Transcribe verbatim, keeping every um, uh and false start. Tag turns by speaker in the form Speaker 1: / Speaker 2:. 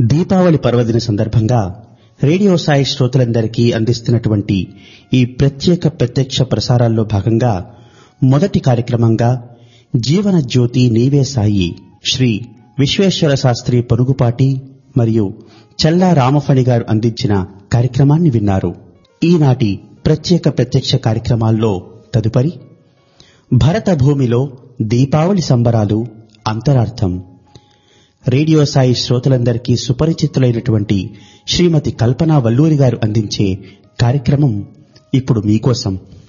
Speaker 1: దీపావళి పర్వదిన సందర్భంగా రేడియో సాయి శ్రోతలందరికీ అందిస్తున్నటువంటి ఈ ప్రత్యేక ప్రత్యక్ష ప్రసారాల్లో భాగంగా మొదటి కార్యక్రమంగా జీవన జ్యోతి నీవే సాయి శ్రీ విశ్వేశ్వర శాస్త్రి పొరుగుపాటి మరియు చల్లా రామఫణి గారు అందించిన కార్యక్రమాన్ని విన్నారు. ఈనాటి ప్రత్యేక ప్రత్యక్ష కార్యక్రమాల్లో తదుపరి భరత భూమిలో దీపావళి సంబరాలు అంతరార్థం రేడియో సాయి శ్రోతలందరికీ సుపరిచితులైనటువంటి శ్రీమతి కల్పనా వల్లూరి గారు అందించే కార్యక్రమం ఇప్పుడు మీకోసం.